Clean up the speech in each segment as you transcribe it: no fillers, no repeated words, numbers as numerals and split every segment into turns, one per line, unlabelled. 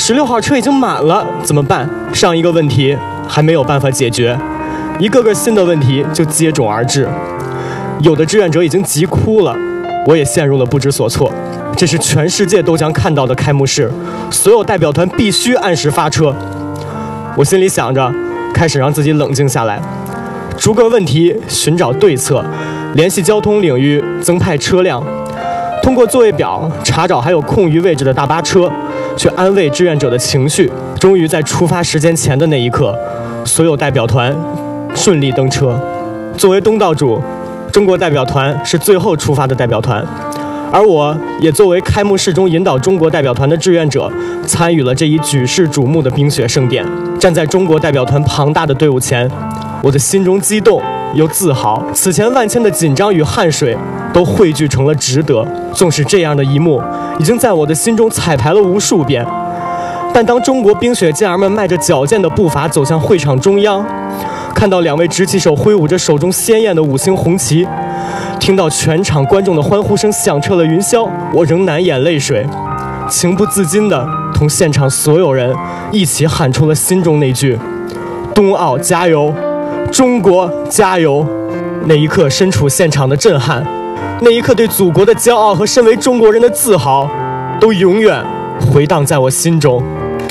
16号车已经满了，怎么办？上一个问题还没有办法解决，一个个新的问题就接踵而至。有的志愿者已经急哭了，我也陷入了不知所措。这是全世界都将看到的开幕式，所有代表团必须按时发车。我心里想着，开始让自己冷静下来，逐个问题寻找对策，联系交通领域增派车辆，通过座位表查找还有空余位置的大巴车，去安慰志愿者的情绪。终于在出发时间前的那一刻，所有代表团顺利登车。作为东道主，中国代表团是最后出发的代表团，而我也作为开幕式中引导中国代表团的志愿者，参与了这一举世瞩目的冰雪盛典。站在中国代表团庞大的队伍前，我的心中激动又自豪，此前万千的紧张与汗水都汇聚成了值得。纵使这样的一幕已经在我的心中彩排了无数遍，但当中国冰雪健儿们迈着矫健的步伐走向会场中央，看到2位执旗手挥舞着手中鲜艳的5星红旗，听到全场观众的欢呼声响彻了云霄，我仍难掩泪水，情不自禁地同现场所有人一起喊出了心中那句：冬奥加油，中国加油！那一刻身处现场的震撼，那一刻对祖国的骄傲和身为中国人的自豪，都永远回荡在我心中。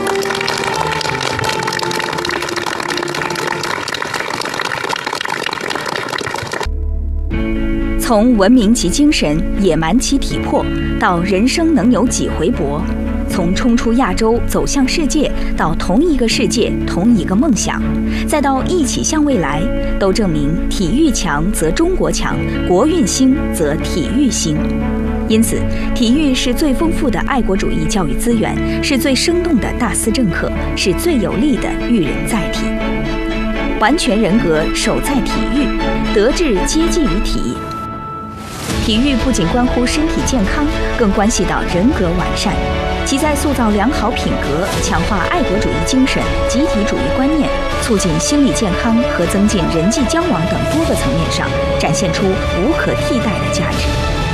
从文明其精神，野蛮其体魄，到人生能有几回搏；从冲出亚洲走向世界，到同一个世界同一个梦想，再到一起向未来，都证明体育强则中国强，国运兴则体育兴。因此，体育是最丰富的爱国主义教育资源，是最生动的大思政课，是最有力的育人载体。完全人格守在体育，德智皆济于体。体育不仅关乎身体健康，更关系到人格完善。其在塑造良好品格、强化爱国主义精神、集体主义观念、促进心理健康和增进人际交往等多个层面上，展现出无可替代的价值。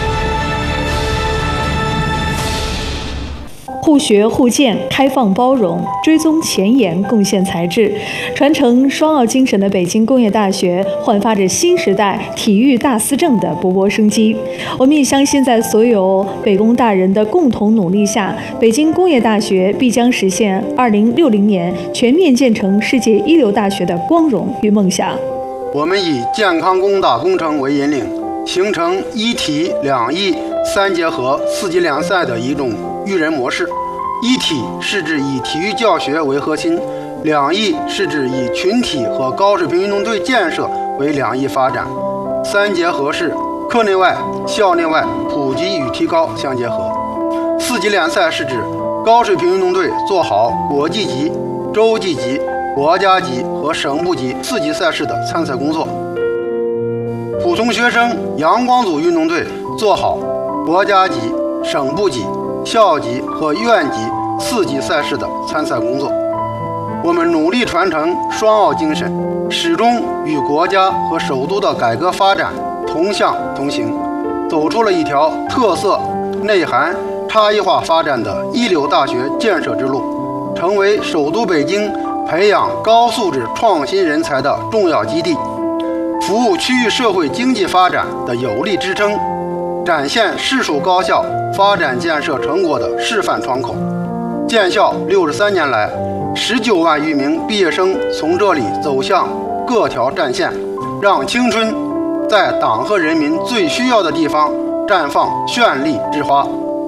互学互鉴，开放包容，追踪前沿，贡献才智，传承双奥精神的北京工业大学，焕发着新时代体育大思政的勃勃生机。我们也相信，在所有北工大人的共同努力下，北京工业大学必将实现2060年全面建成世界一流大学的光荣与梦想。
我们以健康工大工程为引领，形成一体两翼三结合4级联赛的一种育人模式。一体是指以体育教学为核心，两翼是指以群体和高水平运动队建设为两翼发展，三结合是课内外、校内外普及与提高相结合。4级联赛是指高水平运动队做好国际级、洲际级、国家级和省部级4级赛事的参赛工作。普通学生阳光组运动队做好国家级、省部级、校级和院级4级赛事的参赛工作。我们努力传承双奥精神，始终与国家和首都的改革发展同向同行，走出了一条特色、内涵、差异化发展的一流大学建设之路，成为首都北京培养高素质创新人才的重要基地，服务区域社会经济发展的有力支撑，展现市属高校发展建设成果的示范窗口。建校63年来，19万余名毕业生从这里走向各条战线，让青春在党和人民最需要的地方绽放绚丽之花。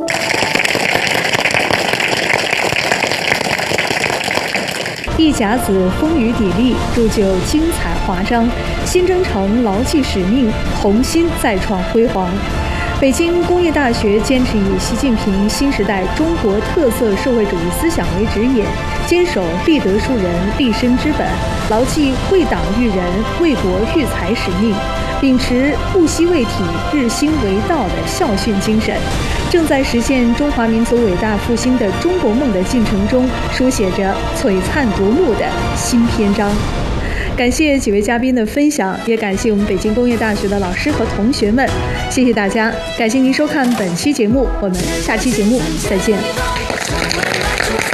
一甲子风雨砥砺，铸就精彩华章；新征程牢记使命，同心再创辉煌。北京工业大学坚持以习近平新时代中国特色社会主义思想为指引，坚守立德树人、立身之本，牢记为党育人、为国育才使命，秉持不惜为体、日新为道的校训精神，正在实现中华民族伟大复兴的中国梦的进程中，书写着璀璨夺目的新篇章。感谢几位嘉宾的分享，也感谢我们北京工业大学的老师和同学们，谢谢大家，感谢您收看本期节目，我们下期节目再见。